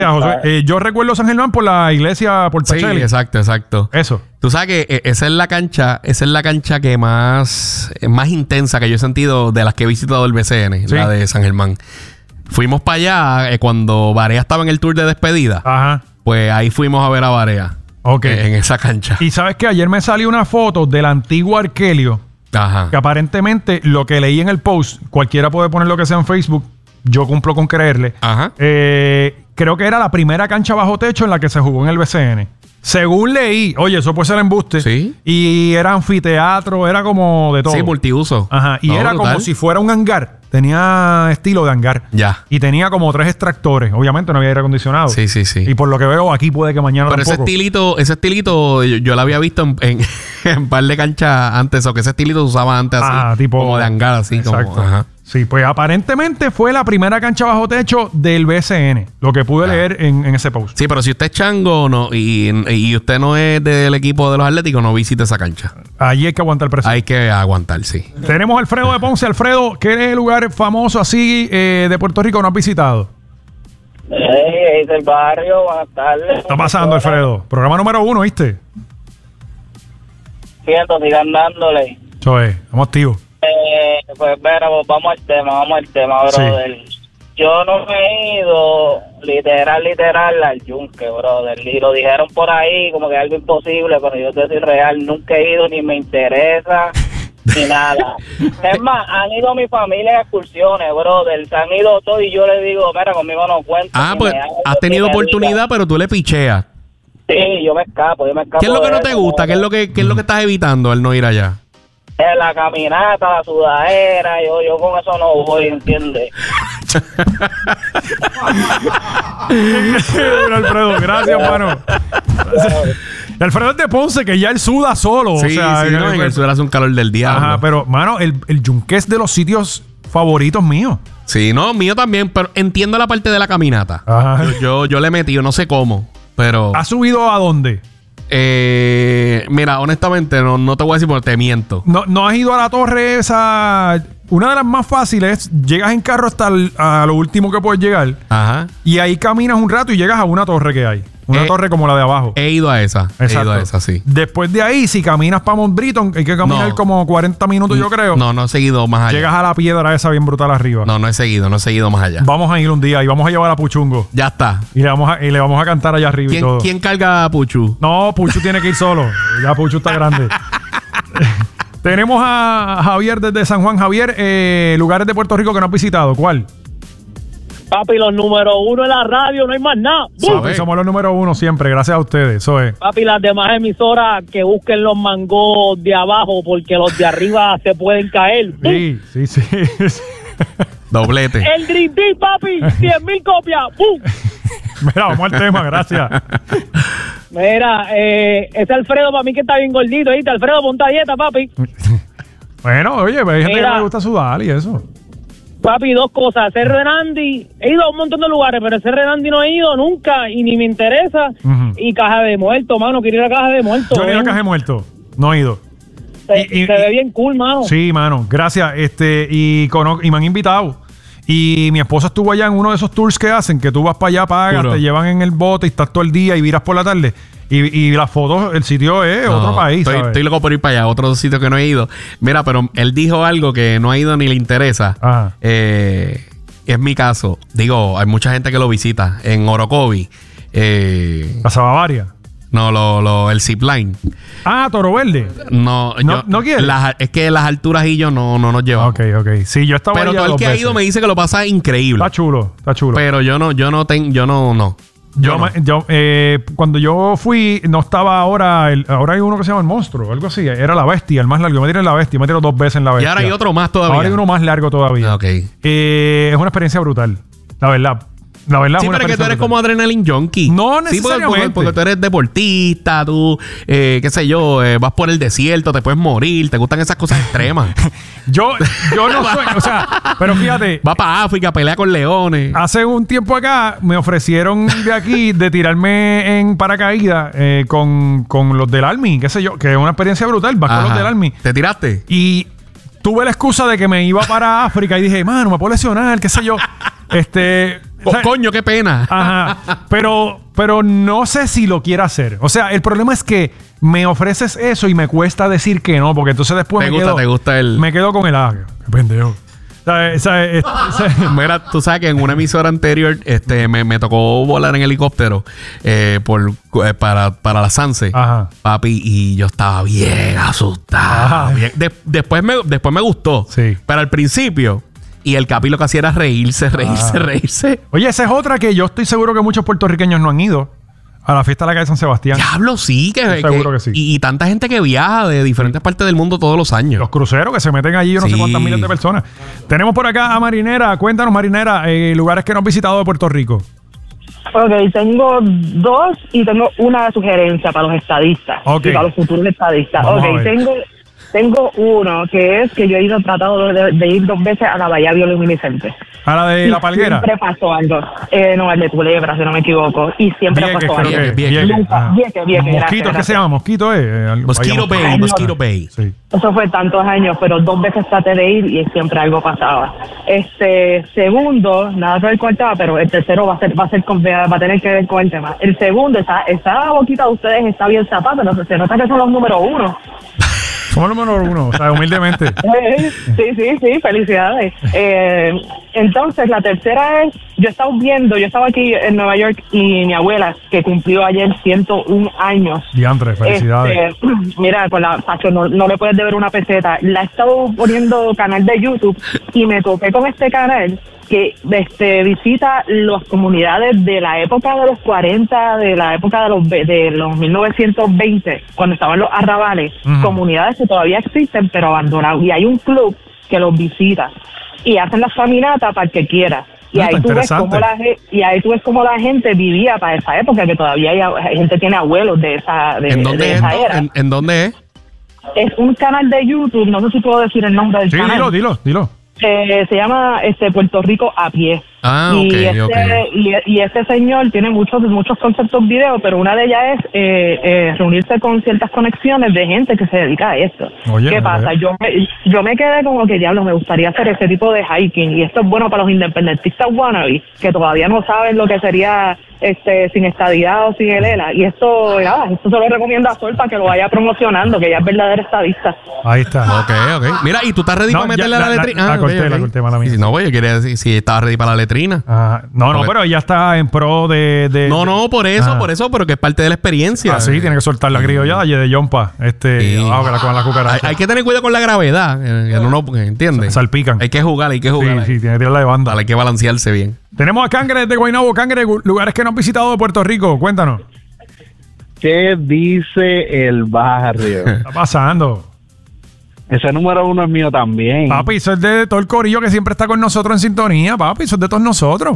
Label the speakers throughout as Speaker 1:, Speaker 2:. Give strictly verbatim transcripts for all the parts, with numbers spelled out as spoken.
Speaker 1: José, eh, yo recuerdo San Germán por la iglesia Portacelli.
Speaker 2: Sí, exacto, exacto.
Speaker 1: Eso.
Speaker 2: Tú sabes que eh, esa es la cancha, esa es la cancha que más, eh, más intensa que yo he sentido de las que he visitado el B C N, sí. La de San Germán. Fuimos para allá eh, cuando Barea estaba en el tour de despedida.
Speaker 1: Ajá.
Speaker 2: Pues ahí fuimos a ver a Barea.
Speaker 1: Ok.
Speaker 2: Eh, en esa cancha.
Speaker 1: Y sabes que ayer me salió una foto del antiguo Arkelio.
Speaker 2: Ajá.
Speaker 1: Que aparentemente lo que leí en el post, cualquiera puede poner lo que sea en Facebook, yo cumplo con creerle.
Speaker 2: Ajá.
Speaker 1: Eh, creo que era la primera cancha bajo techo en la que se jugó en el B C N. Según leí, oye, eso puede ser embuste.
Speaker 2: Sí.
Speaker 1: Y era anfiteatro, era como de todo.
Speaker 2: Sí, multiuso.
Speaker 1: Ajá. Y
Speaker 2: Todo
Speaker 1: era
Speaker 2: brutal.
Speaker 1: como si fuera un hangar. Tenía estilo de hangar.
Speaker 2: Ya.
Speaker 1: Y tenía como tres extractores. Obviamente no había aire acondicionado.
Speaker 2: Sí, sí, sí.
Speaker 1: Y por lo que veo, aquí puede que mañana
Speaker 2: Pero
Speaker 1: tampoco.
Speaker 2: ese estilito, ese estilito, yo, yo lo había visto en, en, en un par de canchas antes, o que ese estilito se usaba antes así.
Speaker 1: Ah, tipo.
Speaker 2: Como de hangar, así.
Speaker 1: Exacto.
Speaker 2: Como, ajá.
Speaker 1: Sí, pues aparentemente fue la primera cancha bajo techo del B C N. Lo que pude
Speaker 2: Ah.
Speaker 1: leer en, en ese post.
Speaker 2: Sí, pero si usted es chango no, y, y usted no es del equipo de los Atléticos, no visite esa cancha.
Speaker 1: Allí hay que aguantar el precio.
Speaker 2: Hay que aguantar, sí.
Speaker 1: Tenemos a Alfredo de Ponce. Alfredo, ¿qué lugar famoso así eh, de Puerto Rico no has visitado?
Speaker 3: Hey, es del barrio, buenas tardes.
Speaker 1: ¿Qué está pasando, Alfredo? Programa número uno, ¿viste?
Speaker 3: Siento, sigan dándole.
Speaker 1: Eso es, estamos activos.
Speaker 3: Eh, pues, mira, pues, vamos al tema, vamos al tema, brother. Sí. Yo no he ido literal, literal al Yunque, brother. Y lo dijeron por ahí como que es algo imposible, pero yo te soy real, nunca he ido, ni me interesa, ni nada. Es más, han ido mi familia a excursiones, brother. Se han ido todos y yo les digo, mira, conmigo no cuento.
Speaker 2: Ah, pues has tenido oportunidad, pero tú le picheas.
Speaker 3: Sí, yo me escapo, yo me escapo.
Speaker 2: ¿Qué es lo que no te gusta? ¿Qué es lo que, qué es lo que estás evitando al no ir allá?
Speaker 3: La caminata, la sudadera, yo, yo con eso no voy, ¿entiendes?
Speaker 1: Alfredo, gracias, mano. Alfredo es de Ponce, que ya él suda solo.
Speaker 2: Sí,
Speaker 1: o sea,
Speaker 2: sí, no, en el sur hace un calor del diablo.
Speaker 1: Ajá, pero, mano, el, el Yunque es de los sitios favoritos míos.
Speaker 2: Sí, no, mío también, pero entiendo la parte de la caminata.
Speaker 1: Ajá.
Speaker 2: Yo, yo, yo le he metido, no sé cómo, pero...
Speaker 1: ¿Has subido a dónde?
Speaker 2: Eh, mira, honestamente, no, no te voy a decir porque te miento.
Speaker 1: No, no has ido a la torre esa. Una de las más fáciles, llegas en carro hasta el, a lo último que puedes llegar.
Speaker 2: Ajá.
Speaker 1: Y ahí caminas un rato y llegas a una torre que hay. Una
Speaker 2: Eh,
Speaker 1: torre como la de abajo.
Speaker 2: He ido a esa.
Speaker 1: Exacto.
Speaker 2: He ido a esa, sí.
Speaker 1: Después de ahí, si caminas para Mount Britton, hay que caminar
Speaker 2: No.
Speaker 1: como cuarenta minutos, yo creo.
Speaker 2: No, no he seguido más allá.
Speaker 1: Llegas a la piedra esa bien brutal arriba.
Speaker 2: No, no he seguido, no he seguido más allá.
Speaker 1: Vamos a ir un día y vamos a llevar a Puchungo.
Speaker 2: Ya está.
Speaker 1: Y le vamos a, y le vamos a cantar allá arriba y
Speaker 2: ¿Quién,
Speaker 1: todo.
Speaker 2: ¿quién carga a Puchu?
Speaker 1: No, Puchu tiene que ir solo. Ya Puchu está grande. Tenemos a Javier desde San Juan. Javier, eh, lugares de Puerto Rico que no has visitado. ¿Cuál?
Speaker 3: Papi, los número uno en la radio, no hay más nada.
Speaker 1: Papi, somos los número uno siempre, gracias a ustedes. Eso es.
Speaker 3: Papi, las demás emisoras que busquen los mangos de abajo porque los de arriba se pueden caer.
Speaker 1: Sí, sí, sí.
Speaker 2: Doblete.
Speaker 3: El Dream Team, papi, cien mil copias. ¡Bum!
Speaker 1: Mira, vamos al tema, gracias.
Speaker 3: Mira, eh, ese Alfredo para mí que está bien gordito, ¿viste? Alfredo, ponte a dieta, papi.
Speaker 1: Bueno, oye, pues hay gente
Speaker 3: Mira.
Speaker 1: que le gusta sudar y eso.
Speaker 3: Papi, dos cosas. Cerro de Nandi, he ido a un montón de lugares, pero Cerro de Nandi no he ido nunca y ni me interesa.
Speaker 1: Ujú.
Speaker 3: Y Caja de Muertos, mano, quiero ir a Caja de Muertos.
Speaker 1: Yo ni a
Speaker 3: ¿eh?
Speaker 1: Caja de Muerto. No he ido.
Speaker 3: Se,
Speaker 1: y- y-
Speaker 3: se ve bien cool, mano.
Speaker 1: Sí, mano, gracias. Este, y, cono- y me han invitado. Y mi esposa estuvo allá en uno de esos tours que hacen, que tú vas para allá, pagas,
Speaker 2: Puro.
Speaker 1: te llevan en el bote y estás todo el día y viras por la tarde. Y, y las fotos, el sitio es
Speaker 2: No,
Speaker 1: otro país,
Speaker 2: estoy,
Speaker 1: ¿sabes?
Speaker 2: estoy loco por ir para allá, otro sitio que no he ido. Mira, pero él dijo algo que no ha ido ni le interesa.
Speaker 1: Ajá.
Speaker 2: Eh, es mi caso. Digo, hay mucha gente que lo visita. En Orocovi. Eh,
Speaker 1: La Bavaria.
Speaker 2: no, lo, lo, el zipline.
Speaker 1: Ah, Toro Verde.
Speaker 2: No,
Speaker 1: No-
Speaker 2: yo-
Speaker 1: ¿no quieres?
Speaker 2: las- es que las alturas y yo no, no nos llevamos.
Speaker 1: Ok, ok. Sí, yo estaba
Speaker 2: Pero
Speaker 1: allá
Speaker 2: todo el
Speaker 1: dos
Speaker 2: que ha
Speaker 1: veces.
Speaker 2: ido me dice que lo pasa increíble.
Speaker 1: Está chulo, está chulo.
Speaker 2: Pero yo no, yo no tengo, yo no, no.
Speaker 1: Yo,
Speaker 2: Yo no.
Speaker 1: me- yo, eh, cuando yo fui, no estaba ahora, el- ahora hay uno que se llama el monstruo, algo así. Era la bestia, el más largo. Yo me tiré en la bestia, me tiré dos veces en la
Speaker 2: Y
Speaker 1: bestia.
Speaker 2: ahora hay otro más todavía.
Speaker 1: Ahora hay uno más largo todavía.
Speaker 2: Ok.
Speaker 1: Eh, es una experiencia brutal, la verdad. La verdad
Speaker 2: Sí,
Speaker 1: es una
Speaker 2: pero es que tú
Speaker 1: experiencia
Speaker 2: eres
Speaker 1: brutal.
Speaker 2: como adrenaline junkie.
Speaker 1: No
Speaker 2: Sí, porque-
Speaker 1: necesariamente.
Speaker 2: porque, porque tú eres deportista, tú, eh, qué sé yo, eh, vas por el desierto, te puedes morir, te gustan esas cosas extremas.
Speaker 1: Yo, yo no soy, o sea, pero fíjate,
Speaker 2: Vas para África, pelea con leones.
Speaker 1: hace un tiempo acá me ofrecieron de aquí de tirarme en paracaídas eh, con, con los del Army, qué sé yo, que es una experiencia brutal, vas con
Speaker 2: Ajá.
Speaker 1: los del Army.
Speaker 2: ¿Te tiraste?
Speaker 1: Y tuve la excusa de que me iba para África y dije, mano, me puedo lesionar, qué sé yo. Este,
Speaker 2: Oh, coño, qué pena.
Speaker 1: Ajá. Pero, pero no sé si lo quiera hacer. O sea, el problema es que me ofreces eso y me cuesta decir que no, porque entonces después
Speaker 2: te
Speaker 1: me
Speaker 2: gusta,
Speaker 1: quedo...
Speaker 2: te gusta el...
Speaker 1: Me quedo con el... Ah, qué pendejo. ¿Sabes? ¿Sabes?
Speaker 2: Mira, tú sabes que en una emisora anterior este, me, me tocó volar en helicóptero eh, por, eh, para, para la Sanse,
Speaker 1: Ajá.
Speaker 2: papi, y yo estaba bien asustado.
Speaker 1: Ajá.
Speaker 2: Bien. De- después, me, después me gustó,
Speaker 1: Sí.
Speaker 2: pero al principio, y el capi lo que hacía era reírse, reírse,
Speaker 1: Ah.
Speaker 2: reírse.
Speaker 1: Oye, esa es otra que yo estoy seguro que muchos puertorriqueños no han ido. A la fiesta de la calle San Sebastián.
Speaker 2: Diablo, sí, que,
Speaker 1: Estoy seguro que sí.
Speaker 2: Y, y tanta gente que viaja de diferentes partes del mundo todos los años.
Speaker 1: Los cruceros que se meten allí, yo no
Speaker 2: Sí.
Speaker 1: sé cuántas miles de personas. Tenemos por acá a Marinera. Cuéntanos, Marinera, eh, lugares que no has visitado de Puerto Rico.
Speaker 4: Ok, tengo dos y tengo una sugerencia para los estadistas.
Speaker 1: Ok.
Speaker 4: Y para los futuros estadistas.
Speaker 1: Vamos a
Speaker 4: ok,
Speaker 1: ver.
Speaker 4: tengo, tengo uno que es que yo he ido tratado de, de ir dos veces a la bahía bioluminiscente.
Speaker 1: A la de
Speaker 4: Y
Speaker 1: La Palguera.
Speaker 4: Siempre pasó algo. Eh, no, el de Culebra, si no me equivoco. Y siempre
Speaker 1: Vieques,
Speaker 4: pasó
Speaker 1: creo
Speaker 4: algo.
Speaker 1: que.
Speaker 2: Vieques,
Speaker 1: Vieques.
Speaker 4: Nunca.
Speaker 1: Ah.
Speaker 4: Vieques, Vieques, gracias,
Speaker 1: Mosquito, ¿qué
Speaker 4: gracias.
Speaker 1: se llama? Mosquito, eh. Eh, al-
Speaker 2: Mosquito
Speaker 1: vaya-
Speaker 2: Bay,
Speaker 4: Ay,
Speaker 2: Mosquito Bay.
Speaker 1: Sí.
Speaker 4: Eso fue tantos años, pero dos veces traté de ir y siempre algo pasaba. Este segundo, nada que ver con el tema, pero el tercero va a ser, va a ser con- va a tener que ver con el tema. El segundo, esa, esa boquita de ustedes está bien zapada, pero se nota que son los número uno.
Speaker 1: Somos el número uno, o sea, humildemente.
Speaker 4: Eh, sí, sí, sí, felicidades. Eh, entonces, la tercera es, yo estaba viendo, yo estaba aquí en Nueva York y mi abuela, que cumplió ayer ciento uno años.
Speaker 1: Diantre, felicidades.
Speaker 4: Este, mira, con la Pacho, no, no le puedes deber una peseta. La he estado poniendo canal de YouTube y me topé con este canal que este visita las comunidades de la época de los cuarenta, de la época de los ve- de los mil novecientos veinte, cuando estaban los arrabales,
Speaker 1: Ujú.
Speaker 4: comunidades que todavía existen pero abandonadas. Y hay un club que los visita y hacen las caminatas para el que quiera. Y
Speaker 1: Ah,
Speaker 4: ahí,
Speaker 1: está
Speaker 4: tú ves
Speaker 1: interesante.
Speaker 4: cómo la, ge- y ahí tú ves cómo la gente vivía para esa época, que todavía hay, hay gente tiene abuelos de esa, de,
Speaker 2: ¿En dónde
Speaker 4: de
Speaker 2: es?
Speaker 4: esa era.
Speaker 2: ¿En, en dónde es?
Speaker 4: Es un canal de YouTube, no sé si puedo decir el nombre del
Speaker 1: Sí,
Speaker 4: canal.
Speaker 1: dilo, dilo, dilo.
Speaker 4: Eh, se llama este Puerto Rico a pie.
Speaker 2: Ah,
Speaker 4: y,
Speaker 2: ok,
Speaker 4: este,
Speaker 2: ok.
Speaker 4: y, y este señor tiene muchos muchos conceptos video, pero una de ellas es eh, eh, reunirse con ciertas conexiones de gente que se dedica a esto.
Speaker 1: Oye,
Speaker 4: ¿Qué
Speaker 1: oye.
Speaker 4: pasa? Yo me, yo me quedé como que, diablo, me gustaría hacer ese tipo de hiking, y esto es bueno para los independentistas wannabe, que todavía no saben lo que sería este sin estadidad o sin el E L A, y esto, nada, esto se lo recomiendo a Sol para que lo vaya promocionando, que ella es verdadera estadista.
Speaker 1: Ahí está.
Speaker 2: Ok, ok. Mira, ¿y tú estás ready
Speaker 1: No,
Speaker 2: para
Speaker 1: ya,
Speaker 2: meterle a
Speaker 1: la-
Speaker 2: la
Speaker 1: la-
Speaker 2: letrina?
Speaker 1: la
Speaker 2: Ah,
Speaker 1: corté,
Speaker 2: ok,
Speaker 1: la
Speaker 2: ok.
Speaker 1: corté, mala mía.
Speaker 2: Y si no, yo quería decir si estaba ready para la letrina.
Speaker 1: Ajá. No, no,
Speaker 2: Ok.
Speaker 1: pero ella está en pro de... de-
Speaker 2: No, no, por eso,
Speaker 1: Ah.
Speaker 2: por eso, pero que es parte de la experiencia.
Speaker 1: Ah, sí, tiene que soltar la criollada y de Yompa. Este,
Speaker 2: Sí.
Speaker 1: abajo que la con la
Speaker 2: Hay,
Speaker 1: cucaracha.
Speaker 2: hay que tener cuidado con la gravedad. eh, que no, no, porque, ¿entiendes?
Speaker 1: Salpican.
Speaker 2: Hay que jugar, hay que
Speaker 1: Sí,
Speaker 2: jugar.
Speaker 1: sí, tiene que tirarla de banda.
Speaker 2: Hay que balancearse bien.
Speaker 1: Tenemos a Cangre de Guaynabo. Cangre, gu- lugares que no has visitado de Puerto Rico. Cuéntanos.
Speaker 5: ¿Qué dice el barrio?
Speaker 1: ¿Qué está pasando?
Speaker 5: Ese número uno es mío también.
Speaker 1: Papi, eso es de todo el corillo que siempre está con nosotros en sintonía, papi. Eso es de todos nosotros.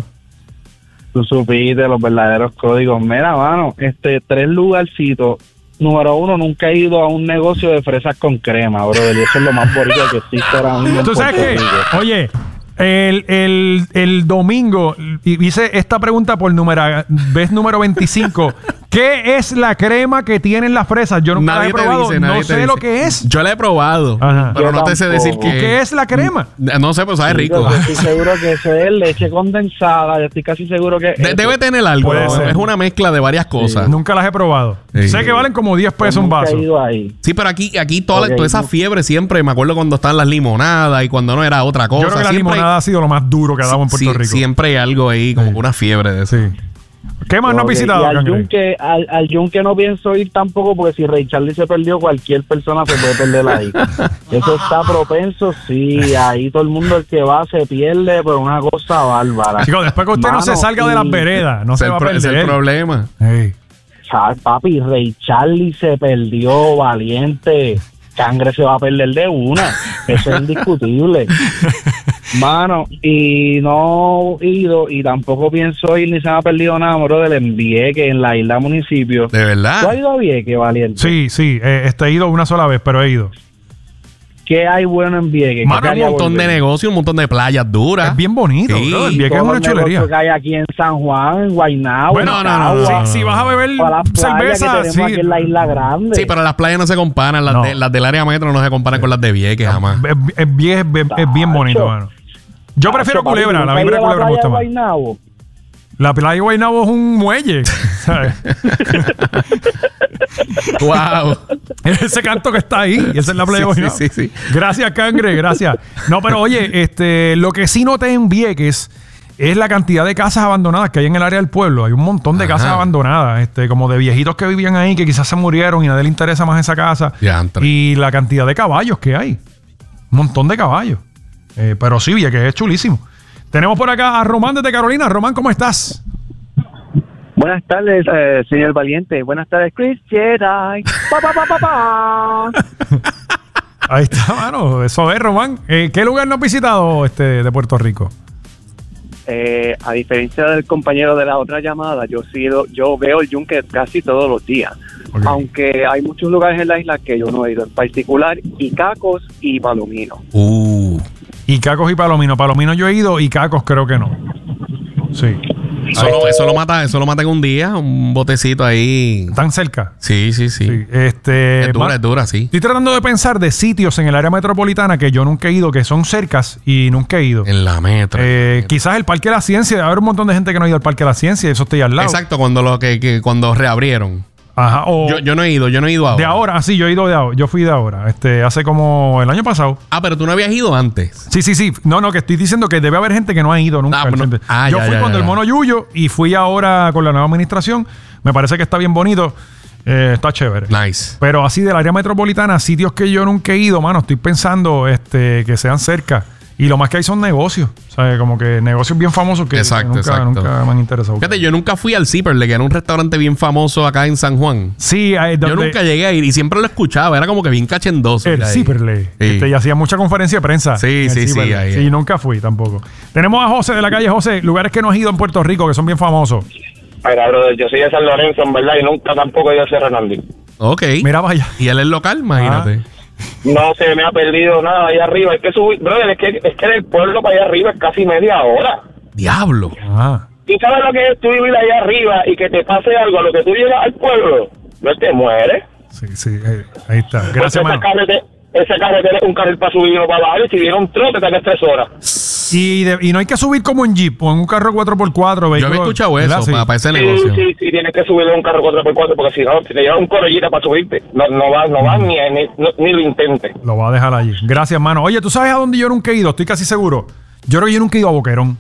Speaker 5: Tú supiste los verdaderos códigos. Mira, mano, este, tres lugarcitos. Número uno, nunca he ido a un negocio de fresas con crema, brother. Y eso es lo más bonito que existe ahora mismo en
Speaker 1: ¿Tú sabes
Speaker 5: Puerto
Speaker 1: qué?
Speaker 5: Rico.
Speaker 1: Oye, el, el, el domingo y- hice esta pregunta por número, vez número veinticinco. ¿Qué es la crema que tienen las fresas? Yo nunca la he
Speaker 2: te
Speaker 1: probado.
Speaker 2: dice, nadie
Speaker 1: no
Speaker 2: te
Speaker 1: sé
Speaker 2: dice.
Speaker 1: lo que es.
Speaker 2: Yo la he probado,
Speaker 1: Ajá.
Speaker 2: pero
Speaker 5: Yo
Speaker 2: no te sé decir
Speaker 5: tampoco.
Speaker 2: qué.
Speaker 1: ¿Qué es la crema?
Speaker 2: No sé, pero sabe rico.
Speaker 5: Yo estoy seguro que eso es leche condensada. Yo estoy casi seguro que...
Speaker 2: De-
Speaker 5: eso.
Speaker 2: debe tener algo.
Speaker 1: Puede
Speaker 2: ¿no?
Speaker 1: ser.
Speaker 2: Es una mezcla de varias cosas.
Speaker 1: Nunca las he probado.
Speaker 2: Sí.
Speaker 1: Sé que valen como diez pesos un
Speaker 5: Nunca
Speaker 1: vaso.
Speaker 5: he ido ahí.
Speaker 2: Sí, pero aquí, aquí toda,
Speaker 5: Ok,
Speaker 2: toda esa
Speaker 5: no.
Speaker 2: fiebre siempre, me acuerdo cuando estaban las limonadas y cuando no era otra cosa.
Speaker 1: Yo creo que la
Speaker 2: siempre,
Speaker 1: limonada ha sido lo más duro que ha dado en Puerto
Speaker 2: sí,
Speaker 1: Rico.
Speaker 2: siempre hay algo ahí, como
Speaker 1: Sí.
Speaker 2: una fiebre de eso.
Speaker 1: Sí. ¿Qué más no has
Speaker 5: Ok,
Speaker 1: visitado,
Speaker 5: y al
Speaker 1: Cangre?
Speaker 5: yunque, al, al yunque no pienso ir tampoco, porque si Ray Charlie se perdió, cualquier persona se puede perder ahí. Eso está propenso, sí, ahí todo el mundo el que va se pierde, pero una cosa bárbara.
Speaker 1: Chicos, después que usted no se
Speaker 5: Mano,
Speaker 1: salga de las
Speaker 5: y-
Speaker 1: veredas, no
Speaker 2: Ese
Speaker 1: se
Speaker 2: es
Speaker 1: va a
Speaker 2: el pro- ese es
Speaker 1: perder.
Speaker 2: el problema.
Speaker 1: Ey.
Speaker 5: Cha- Papi, Ray Charlie se perdió, valiente. Cangre se va a perder de una. Eso es indiscutible. Mano, y no he ido y tampoco pienso ir ni se me ha perdido nada, bro, del en Vieques, en la isla municipio.
Speaker 2: De
Speaker 5: ¿Tú has
Speaker 2: verdad.
Speaker 5: ido a Vieques, valiente?
Speaker 1: Sí, sí. Eh, este, he ido una sola vez, pero he ido.
Speaker 5: ¿Qué hay bueno en Vieques?
Speaker 2: Mano,
Speaker 5: ¿Qué
Speaker 2: un
Speaker 5: haría
Speaker 2: montón de
Speaker 5: volver?
Speaker 2: negocios, un montón de playas duras.
Speaker 1: Es bien bonito,
Speaker 2: Sí.
Speaker 1: bro. El Vieques es
Speaker 5: Todos
Speaker 1: una
Speaker 5: los
Speaker 1: chulería.
Speaker 5: negocios que hay aquí en San Juan, en Guaynabo,
Speaker 1: Bueno,
Speaker 5: en
Speaker 2: no, no, no,
Speaker 5: Cagua,
Speaker 2: no,
Speaker 1: Si, si vas a beber
Speaker 5: para las playas
Speaker 1: cerveza,
Speaker 5: que tenemos
Speaker 1: sí.
Speaker 5: aquí en la Isla Grande.
Speaker 2: Sí, pero las playas no se comparan. Las,
Speaker 1: No.
Speaker 2: de- las del área metro no se comparan con las de Vieques jamás.
Speaker 1: Es, es bien, es, es bien bonito,
Speaker 5: Tacho.
Speaker 1: mano. Yo prefiero
Speaker 5: Tacho, papi,
Speaker 1: Culebra. La
Speaker 5: ¿nunca has
Speaker 1: vibra de
Speaker 5: ido a
Speaker 1: Culebra me
Speaker 5: playa
Speaker 1: gusta
Speaker 5: de
Speaker 1: más.
Speaker 5: Guaynabo?
Speaker 1: La playa de Guaynabo es un muelle, ¿sabes?
Speaker 2: Wow.
Speaker 1: Ese canto que está ahí, esa es la playa de
Speaker 2: Sí,
Speaker 1: Guaynabo.
Speaker 2: sí, sí, sí.
Speaker 1: Gracias, Cangre, gracias. No, pero oye, este, lo que sí noté en Vieques es la cantidad de casas abandonadas que hay en el área del pueblo. Hay un montón de
Speaker 2: Ajá.
Speaker 1: casas abandonadas, este, como de viejitos que vivían ahí, que quizás se murieron y a nadie le interesa más esa casa.
Speaker 2: Diantre.
Speaker 1: Y la cantidad de caballos que hay. Un montón de caballos. Eh, pero sí, Vieques es chulísimo. Tenemos por acá a Román desde Carolina. Román, ¿cómo estás?
Speaker 6: Buenas tardes, eh, señor Valiente. Buenas tardes, Chris Jedi. Pa, pa, pa, pa, pa.
Speaker 1: Ahí está, mano. Eso es, Román. Eh, ¿Qué lugar no has visitado este, de Puerto Rico?
Speaker 6: Eh, a diferencia del compañero de la otra llamada, yo sí, yo veo el yunque casi todos los días.
Speaker 1: Ok.
Speaker 6: Aunque hay muchos lugares en la isla que yo no he ido, en particular Icacos y Palomino.
Speaker 2: Uh.
Speaker 1: Y Cacos y Palomino. Palomino yo he ido y Cacos creo que no. Sí.
Speaker 2: Eso lo, eso lo mata, eso lo mata en un día, un botecito ahí.
Speaker 1: ¿Tan cerca?
Speaker 2: Sí, sí, sí.
Speaker 1: Sí. Este,
Speaker 2: Es dura,
Speaker 1: ma-
Speaker 2: es dura, sí.
Speaker 1: Estoy tratando de pensar de sitios en el área metropolitana que yo nunca he ido, que son cercas y nunca he ido.
Speaker 2: En la metro.
Speaker 1: Eh, quizás el Parque de la Ciencia. Debe haber un montón de gente que no ha ido al Parque de la Ciencia y eso está ahí al lado.
Speaker 2: Exacto, cuando lo que, que cuando reabrieron.
Speaker 1: Ajá. O
Speaker 2: Yo, yo no he ido, yo no he ido ahora.
Speaker 1: de ahora, sí, yo he ido de ahora. Yo fui de ahora. Este, hace como el año pasado.
Speaker 2: Ah, pero tú no habías ido antes.
Speaker 1: Sí, sí, sí. No, no, que estoy diciendo que debe haber gente que no ha ido nunca.
Speaker 2: Ah,
Speaker 1: al
Speaker 2: bueno.
Speaker 1: centro.
Speaker 2: Ah,
Speaker 1: yo
Speaker 2: ya,
Speaker 1: fui
Speaker 2: ya,
Speaker 1: cuando
Speaker 2: ya,
Speaker 1: el
Speaker 2: ya.
Speaker 1: mono Yuyo y fui ahora con la nueva administración. Me parece que está bien bonito. Eh, está chévere.
Speaker 2: Nice.
Speaker 1: Pero así del área metropolitana, sitios que yo nunca he ido, mano, estoy pensando este, que sean cerca. Y lo más que hay son negocios. O sea, como que negocios bien famosos que
Speaker 2: Exacto,
Speaker 1: nunca,
Speaker 2: exacto.
Speaker 1: nunca me han interesado.
Speaker 2: Fíjate, yo nunca fui al Zipperle, que era un restaurante bien famoso acá en San Juan.
Speaker 1: Sí, eh,
Speaker 2: Yo
Speaker 1: donde-
Speaker 2: nunca llegué a ir y siempre lo escuchaba. Era como que bien cachendoso.
Speaker 1: El
Speaker 2: ir ahí.
Speaker 1: Zipperle.
Speaker 2: Sí.
Speaker 1: Este, y hacía mucha conferencia de prensa.
Speaker 2: Sí,
Speaker 1: en el
Speaker 2: sí, sí,
Speaker 1: Zipperle.
Speaker 2: ahí,
Speaker 1: Sí,
Speaker 2: ahí.
Speaker 1: nunca fui tampoco. Tenemos a José de la calle José. Lugares que no has ido en Puerto Rico, que son bien famosos.
Speaker 3: Mira, brother, yo soy de San Lorenzo, en verdad, y nunca tampoco he ido a Cerro Hernández.
Speaker 2: Ok.
Speaker 1: Mira, vaya.
Speaker 2: Y él es local, imagínate.
Speaker 3: No se me ha perdido nada allá arriba. Hay que subir, brother, es que, es que del pueblo para allá arriba es casi media hora.
Speaker 2: Diablo.
Speaker 1: Ah.
Speaker 3: ¿Tú sabes lo que es tú vivir allá arriba y que te pase algo a lo que tú llegas al pueblo? No te mueres.
Speaker 1: Sí, sí. eh, ahí está. Gracias,
Speaker 3: Porque
Speaker 1: mano.
Speaker 3: esa carretera, esa carretera es un carril para subir y no para bajar. Y si viene un trote, te tardas tres horas.
Speaker 1: Y, de- y no hay que subir como en Jeep o en un carro cuatro por cuatro.
Speaker 2: Yo había
Speaker 1: vehículo,
Speaker 2: escuchado
Speaker 1: ¿verdad?
Speaker 2: eso
Speaker 1: Sí.
Speaker 2: para, para ese
Speaker 3: Sí,
Speaker 2: negocio.
Speaker 3: sí, sí, tienes que subir en un carro cuatro por cuatro porque si no, si te llevas un corollita para subirte, no, no vas no vas ni, ni, no- ni lo intentes.
Speaker 1: Lo va a dejar allí. Gracias, mano. Oye, ¿tú sabes a dónde yo nunca he ido? Estoy casi seguro. Yo creo que yo nunca he ido a Boquerón.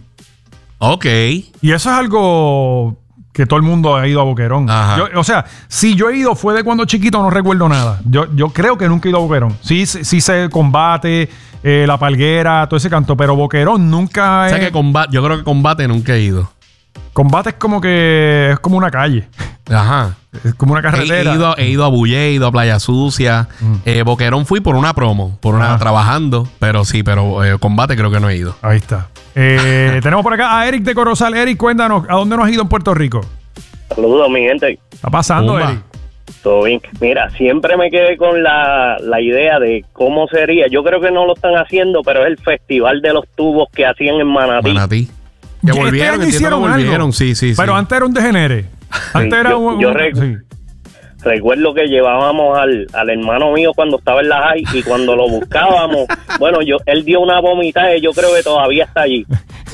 Speaker 2: Ok.
Speaker 1: Y eso es algo que todo el mundo ha ido a Boquerón.
Speaker 2: Ajá.
Speaker 1: Yo- o sea, si yo he ido fue de cuando chiquito, no recuerdo nada. Yo, yo creo que nunca he ido a Boquerón. Sí, sí, sí sé combate, eh, la palguera, todo ese canto, pero Boquerón nunca
Speaker 2: O
Speaker 1: he...
Speaker 2: sea que combate, yo creo que combate nunca he ido.
Speaker 1: Combate es como que es como una calle.
Speaker 2: Ajá.
Speaker 1: Es como una
Speaker 2: He,
Speaker 1: carretera.
Speaker 2: he ido, he ido a Bulle, he ido a Playa Sucia. Eh, Boquerón fui por una promo, por una
Speaker 1: Ah.
Speaker 2: trabajando, pero sí, pero eh, combate creo que no he ido.
Speaker 1: Ahí está. Eh, tenemos por acá a Eric de Corozal. Eric, cuéntanos, ¿a dónde nos has ido en Puerto Rico?
Speaker 3: Saludos, mi gente.
Speaker 1: ¿Está pasando,
Speaker 2: Zumba.
Speaker 1: Eric?
Speaker 3: Todo bien. Mira, siempre me quedé con la, la idea de cómo sería. Yo creo que no lo están haciendo, pero es el festival de los tubos que hacían en Manatí.
Speaker 2: Manatí. Que
Speaker 1: Este
Speaker 2: volvieron,
Speaker 1: año
Speaker 2: entiendo que
Speaker 1: hicieron
Speaker 2: volvieron,
Speaker 1: algo.
Speaker 2: sí, sí, sí.
Speaker 1: Pero antes era un degenere. Antes
Speaker 3: Sí,
Speaker 1: era
Speaker 3: yo-
Speaker 1: un...
Speaker 3: yo
Speaker 1: un-
Speaker 3: rec-
Speaker 1: sí.
Speaker 3: Recuerdo que llevábamos al, al hermano mío cuando estaba en la high y cuando lo buscábamos, bueno, yo él dio una vomitada y yo creo que todavía está allí.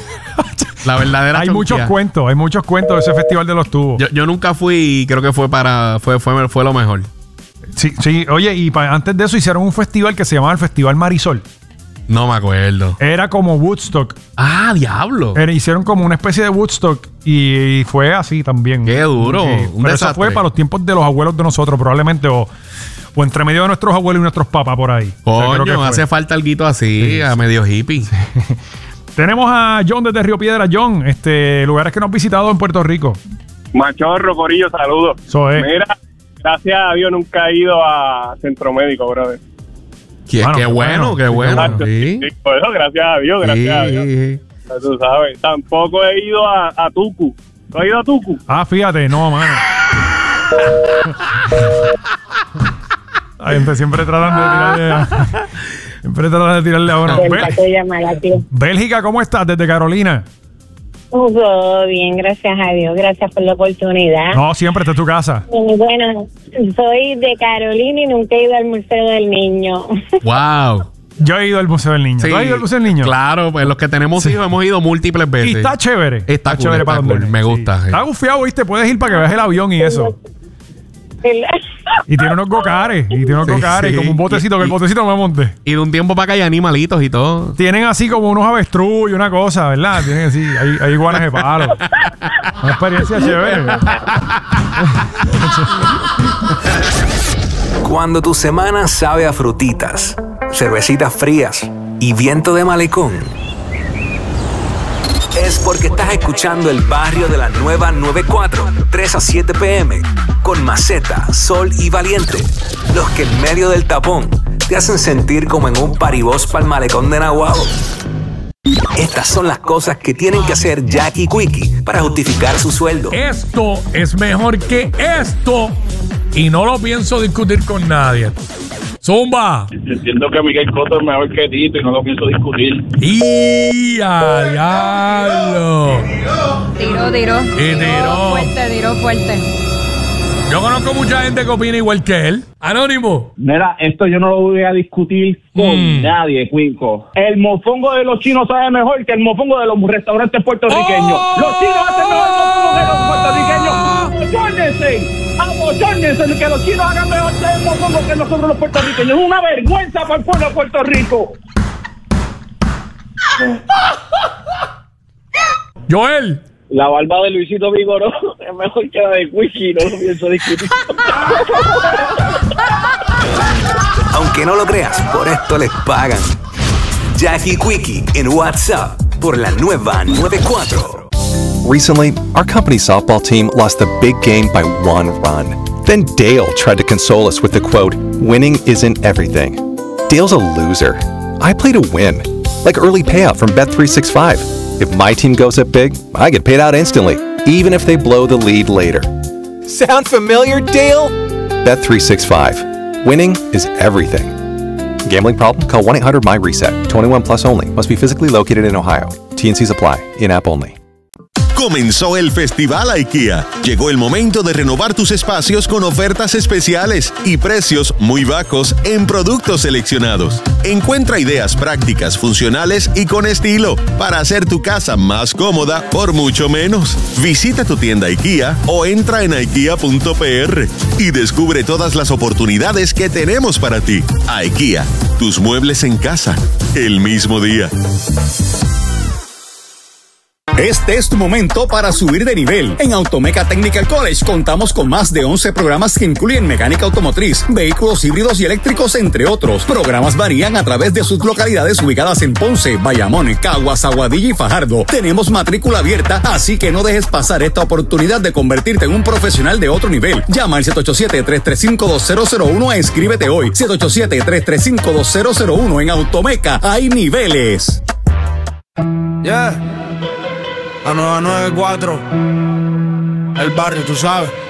Speaker 2: La verdadera
Speaker 1: Hay
Speaker 2: chonquía.
Speaker 1: muchos cuentos, hay muchos cuentos de ese festival de los tubos.
Speaker 2: Yo, yo nunca fui y creo que fue para fue fue, fue lo mejor.
Speaker 1: Sí, sí, oye, y pa- antes de eso hicieron un festival que se llamaba el Festival Marisol.
Speaker 2: No me acuerdo.
Speaker 1: Era como Woodstock.
Speaker 2: Ah, diablo.
Speaker 1: Era- hicieron como una especie de Woodstock y, y fue así también.
Speaker 2: Qué duro,
Speaker 1: Sí,
Speaker 2: un
Speaker 1: pero eso
Speaker 2: desastre.
Speaker 1: fue para los tiempos de los abuelos de nosotros, probablemente, o, o entre medio de nuestros abuelos y nuestros papás por ahí. O sea, creo que
Speaker 2: Coño,
Speaker 1: fue.
Speaker 2: hace falta algo así,
Speaker 1: Sí,
Speaker 2: a
Speaker 1: sí.
Speaker 2: medio hippie.
Speaker 1: Tenemos a John desde Río Piedra. John, este, lugares que no has visitado en Puerto Rico.
Speaker 7: Machorro, Corillo, saludos.
Speaker 1: Eso es.
Speaker 7: Mira, gracias a Dios nunca he ido a Centro Médico, brother.
Speaker 2: Qué,
Speaker 1: Bueno,
Speaker 2: qué
Speaker 1: qué
Speaker 2: bueno,
Speaker 1: bueno,
Speaker 2: qué
Speaker 1: qué
Speaker 2: bueno.
Speaker 1: bueno.
Speaker 2: Sí.
Speaker 7: Sí, por eso, gracias a Dios, gracias a Dios.
Speaker 2: Sí.
Speaker 7: Ya tú sabes. Tampoco he ido a, a Tucu. ¿Tú has ido a Tucu?
Speaker 1: Ah, fíjate, no, mano. La gente siempre tratando de tirarle. Siempre tratando de tirarle a uno. Bel- Bélgica, ¿cómo estás? Desde Carolina.
Speaker 8: Todo bien, gracias a Dios. Gracias por la oportunidad.
Speaker 1: No, siempre está en tu casa.
Speaker 8: Y bueno, soy de Carolina y nunca he ido al Museo del Niño.
Speaker 2: Wow.
Speaker 1: Yo he ido al Museo del Niño.
Speaker 2: Sí.
Speaker 1: ¿Tú has ido al Museo del Niño?
Speaker 2: Claro, pues los que tenemos
Speaker 1: Sí.
Speaker 2: hos hemos ido múltiples veces.
Speaker 1: Y está chévere.
Speaker 2: Está,
Speaker 1: Está
Speaker 2: cool,
Speaker 1: chévere
Speaker 2: está
Speaker 1: para
Speaker 2: cool.
Speaker 1: donde
Speaker 2: Me gusta. sí.
Speaker 1: Está gufiado, ¿viste? Puedes ir para que veas el avión y eso.
Speaker 8: El-
Speaker 1: Y tiene unos gocares. Y tiene unos
Speaker 2: Sí,
Speaker 1: gocares.
Speaker 2: sí.
Speaker 1: Como un botecito. Que el
Speaker 2: Y-
Speaker 1: botecito me monte.
Speaker 2: Y de un tiempo para acá hay animalitos y todo.
Speaker 1: Tienen así como unos avestruz y una cosa, ¿verdad? Tienen así. Hay, hay iguanas de palo. Una experiencia chévere.
Speaker 9: Cuando tu semana sabe a frutitas, cervecitas frías y viento de malecón, es porque estás escuchando El Barrio de la Nueva noventa y cuatro, tres a siete p m, con Maceta, Sol y Valiente, los que en medio del tapón te hacen sentir como en un paribós para el malecón de Nahuabo. Estas son las cosas que tienen que hacer Jackie y Quickie para justificar su sueldo.
Speaker 10: Esto es mejor que esto y no lo pienso discutir con nadie. Zumba.
Speaker 7: Entiendo que Miguel Cotto es mejor que Tito y no lo pienso discutir.
Speaker 10: Y a diablo.
Speaker 11: Tiró, tiró.
Speaker 10: Y tiró.
Speaker 11: Fuerte, tiró fuerte.
Speaker 10: Yo conozco mucha gente que opina igual que él. Anónimo.
Speaker 5: Mira, esto yo no lo voy a discutir con
Speaker 10: Mm.
Speaker 5: nadie, Cuico. El mofongo de los chinos sabe mejor que el mofongo de los restaurantes puertorriqueños.
Speaker 10: ¡Oh!
Speaker 5: Los chinos hacen mejor mofongo que los puertorriqueños. ¡Abochórnense! ¡Abochórnense! Que los chinos hagan mejor el mofongo que nosotros los puertorriqueños. Es una vergüenza para el pueblo de Puerto Rico.
Speaker 10: Joel.
Speaker 3: La barba de Luisito Vigoró es mejor que la de Quickie, no lo pienso discutir.
Speaker 9: Aunque no lo creas, por esto les pagan. Jackie y Quickie en WhatsApp por la Nueva noventa y cuatro.
Speaker 12: Recently, our company's softball team lost the big game by one run. Then Dale tried to console us with the quote, "Winning isn't everything." Dale's a loser. I play to win, like early payout from Bet three sixty-five. If my team goes up big, I get paid out instantly, even if they blow the lead later. Sound familiar, Dale? Bet three sixty-five. Winning is everything. Gambling problem? Call one eight hundred M Y reset. twenty-one plus only. Must be physically located in Ohio. T and Cs apply. In-app only.
Speaker 13: Comenzó el Festival IKEA. Llegó el momento de renovar tus espacios con ofertas especiales y precios muy bajos en productos seleccionados. Encuentra ideas prácticas, funcionales y con estilo para hacer tu casa más cómoda por mucho menos. Visita tu tienda IKEA o entra en ikea punto p r y descubre todas las oportunidades que tenemos para ti. IKEA, tus muebles en casa, el mismo día.
Speaker 14: Este es tu momento para subir de nivel. En Automeca Technical College contamos con más de once programas que incluyen mecánica automotriz, vehículos híbridos y eléctricos, entre otros. Programas varían a través de sus localidades ubicadas en Ponce, Bayamón, Caguas, Aguadilla y Fajardo. Tenemos matrícula abierta, así que no dejes pasar esta oportunidad de convertirte en un profesional de otro nivel. Llama al siete ocho siete, tres tres cinco, dos cero cero uno e inscríbete hoy. siete ocho siete, tres tres cinco, dos cero cero uno. En Automeca hay niveles.
Speaker 15: Yeah. La nueva noventa y cuatro. El barrio, tú sabes.